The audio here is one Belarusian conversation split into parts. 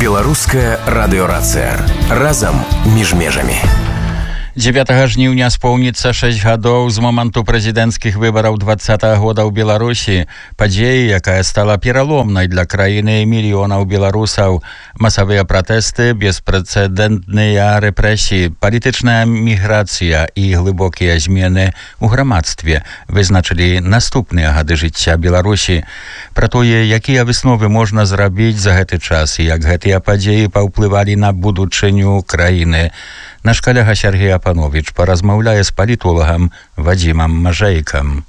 Беларуская радыёрацыя. Разам між межамі. 9 жніўня споўніцца 6 гадоў з моманту прэзідэнцкіх выбараў 20-го года ў Беларусі, падзеі, якая стала пераломнай для краіны мільёнаў беларусаў. Масавыя пратэсты, беспрэцэдэнтныя рэпрэсіі, палітычная міграцыя і глыбокія змены ў грамадстве вызначылі наступныя гады жыцця Беларусі. Пра тое, якія высновы можна зрабіць за гэты час і як гэтыя падзеі паўплывалі на будучыню краіны, наш калега Сергей Апанович паразмаўляе з палітолагам Вадзімам Мажэйкам.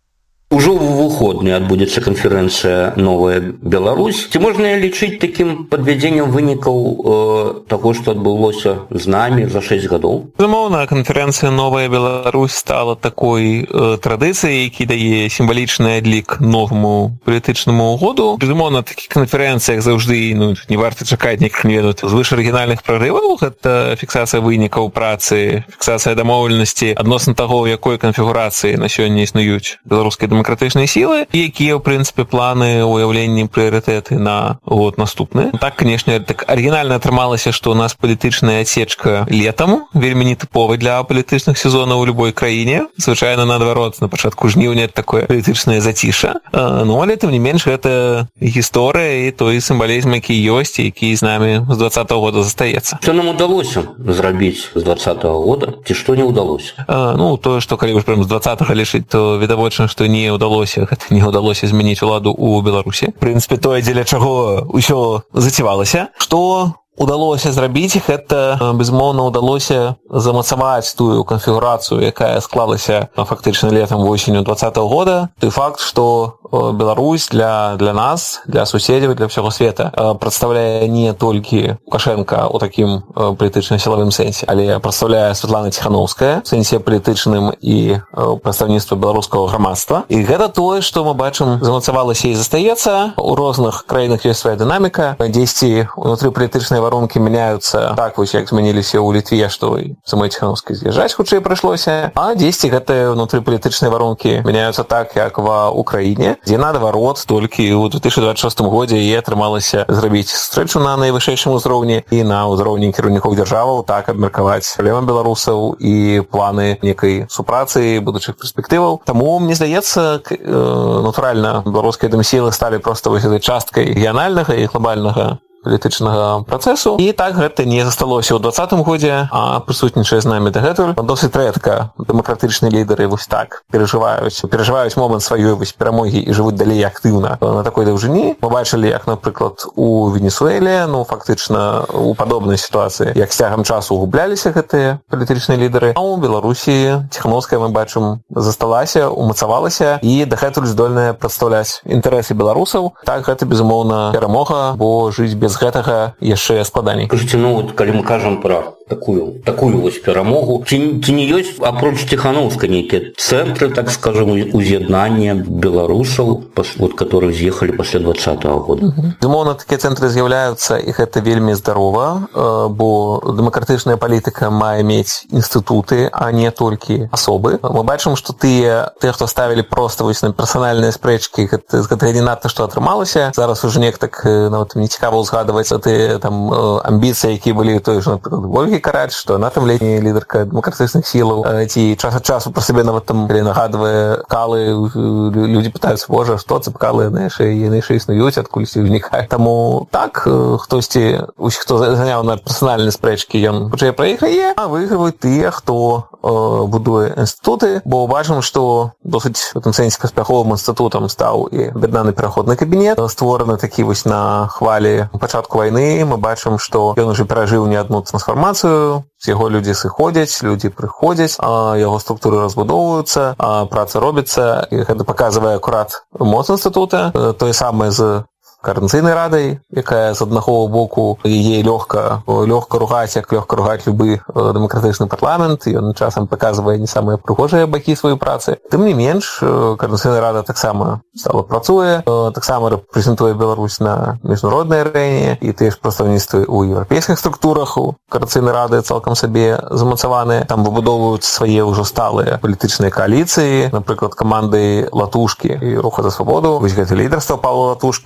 Ужо ў выходны адбудзецца канферэнцыя «Новая Беларусь». Ці можна лічыць такім падвядзеннем вынікаў таго, што адбылося з намі за 6 гадоў? Безумоўна, канферэнцыя «Новая Беларусь» стала такой традыцыяй, які дае сімвалічны адлік новаму палітычнаму году. Безумоўна, такіх канферэнцыях заўжды не варта чакаць нейкіх звыш арыгінальных прарываў. Гэта фіксацыя вынікаў працы, фіксацыя дамоўленасці адносна таго, у якой канфігурацыі на сёння існуюць беларускай дэмакратычныя сілы, якія, ў прынцыпе, планы уяўлення прыярытэты на год наступны. Так, канешне, так арыгінальна атрымалася, што у нас палітычная адсечка летам, вельмі нетыповая для палітычных сезонаў у любой краіне. Звычайна, наадварот, на пачатку жніўня такое палітычнае зацішша. Але, тым не менш, гэта гісторыя і той сімвалізм, які ёсць, які з намі з 20-го года застаецца. Што нам удалося зрабіць з 20-го года, ці што не ўдалося? Тое, што калі ўжо з 20-го лічыць, то відавочна, што не ўдалося змяніць уладу ў Беларусі. В прынцыпе, тое, дзеля чаго ўсё зацівалася. Што удалося зрабіць, гэта, безумоўна, удалося замацаваць тую канфігурацыю, якая склалася фактычна летам восенню 20-го года. Той факт, што Беларусь для нас, для суседзяў, для ўсяго света прадстаўляе не толькі Лукашенка ў такім палітычна-сілавым сэнсе, але прадстаўляе Святлана Ціханаўская ў сэнсе палітычным і прадстаўніцтва беларускага грамадства. І гэта тое, што мы бачым, замацавалася і застаецца. У розных краінах ёсць свая дынаміка. Дзесьці ўнутры палітычнай варонкі мяняюцца так вось, як змяніліся ў Літве, што самой Ціханаўскай з'язджаць хутчэй прыйшлося, а дзесьці гэтыя ўнутры палітычнай варонкі мяняюцца так, як ва Украіне, дзе наадварот толькі ў 2026 годзе і атрымалася зрабіць сустрэчу на найвышэйшым узроўні і на ўзроўні кіраўнікоў дзяржаваў, так абмеркаваць праблемы беларусаў і планы некай супрацы будучых перспектываў. Таму, мне здаецца, натуральна, беларускія дэмсілы сталі проста вось гэтай часткай рэгіянальнага і глобальнага палітычнага працэсу. І так гэта не засталося ў 20-м годзе, а прысутнічае з намі дагэтуль. Досыць рэдка дэмакратычныя лідары вось так перажываюць момант сваёй вось перамогі і жывуць далей актыўна на такой даўжыні. Мы бачылі, як, напрыклад, у Венесуэле, фактычна у падобнай сітуацыі, як з цягам часу губляліся гэтыя палітычныя лідары. А ў Беларусі Ціханаўская, мы бачым, засталася, умацавалася і дагэтуль здольная прадстаўляць інтарэсы беларусаў. Так, гэта, безумоўна, перамога, бо жыць без гэтага яшчэ складаней. Кажыце, калі мы кажам пра такую вось перамогу, ці не ёсць апроч Ціханаўскай нейкія цэнтры, так скажам, уз'яднання беларусаў, которые з'ехалі пасля 20-го года? Безумоўна, такія цэнтры з'яўляюцца, і гэта вельмі здарова, бо дэмакратычная палітыка мае мець інстытуты, а не толькі асобы. Мы бачым, што тыя, хто ставілі проста вось на персанальныя спрэчкі, гэта не надта што атрымалася. Зараз ужо так нават не цікава узгадваць тыя там амбіцыі, якія былі той же, напрыклад, Ольгі Карач, што яна там летняя лідарка дэмакратычных сілаў, ці час ад часу пра сабе нават там нагадвае калы, людзі пытаюцца, божа, што це калы, яны ж існуюць, адкульсьці ўзнікаюць. Таму так, хтосьці, хто заняў на персанальныя спрэчкі, ён хутчэй прайграе, а выйграваюць тыя, хто будуе інстытуты, бо бачым, што досыць у тым сэнсе паспяховым інстытутам стаў і аб'яднаны пераходны кабінет, створаны такі вось на хвалі пачатку вайны. Мы бачым, што ён ужо перажыў не адну трансфармацыю, з яго людзі сыходзяць, людзі прыходзяць, яго структуры разбудоўваюцца, праца робіцца, і гэта паказвае акурат моц інстытута. Тое самае з Координаційнай радай, якая з аднаго боку яе лёгка ругаць, як лёгка ругаць любы дэмакратычны парламент, і ён часам паказвае не самыя прыгожыя бакі сваёй працы. Тым не менш, Координаційная рада таксама стала працуе, таксама рэпрэзентуе Беларусь на міжнароднай арэне, і тыя ж прадстаўніцтвы ў еўрапейскіх структурах у Координаційнай рады цалкам сабе замацаваныя. Там выбудоўваюць свае ўжо сталыя палітычныя кааліцыі, напрыклад, камандай Латушкі і Руха за свабоду. Вось гэта лідарства Павла Латушкі, якое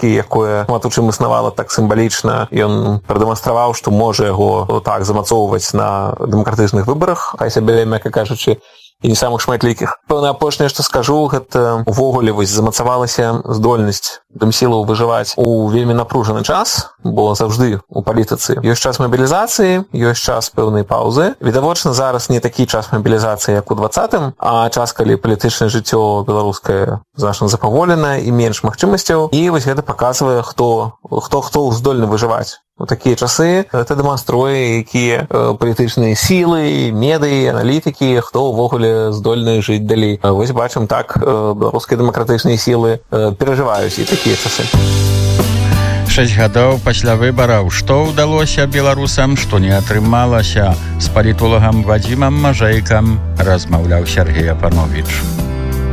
якое шмат у чым існавала так сімвалічна. Ён прадэманстраваў, што можа яго так замацоўваць на дэмакратычных выбарах, хай сябе, мякка кажучы, і не самых шматлікіх. Пэўна, апошняе, што скажу, гэта увогуле замацавалася здольнасць дэмсілаў выжываць у вельмі напружаны час, бо заўжды у палітыцы ёсць час мабілізацыі, ёсць час пэўнай паўзы. Відавочна, зараз не такі час мабілізацыі, як у 20-м, а час, калі палітычнае жыццё беларускае значна запаволенае і менш магчымасцяў. І вось гэта паказвае, хто здольны выжываць. У такія часы гэта дэманструе, якія палітычныя сілы, медыі, аналітыкі, хто ўвогуле здольны жыць далей. Вось бачым так, беларускія дэмакратычныя сілы перажываюць і такія часы. 6 гадоў пасля выбараў. Што ўдалося беларусам, што не атрымалася? З палітолагам Вадзімам Мажэйкам размаўляў Сергей Апановіч.